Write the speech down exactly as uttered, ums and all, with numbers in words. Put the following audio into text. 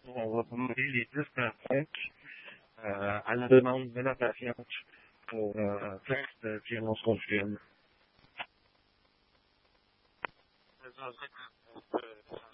On va promouvoir les dix pratiques euh, à la demande de la patiente pour euh, texte qui annonce qu'on filme.